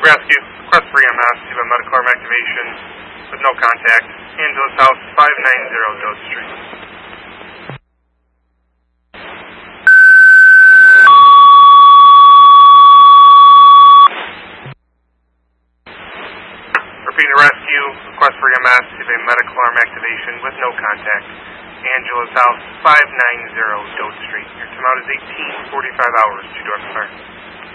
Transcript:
Rescue, request for EMS, you have a medical arm activation with no contact. Angeles House, 590 Dode Street. Repeating rescue, request for EMS, you have a medical arm activation with no contact. Angeles House, 590 Dode Street. Your time out is 18:45 hours due to fire.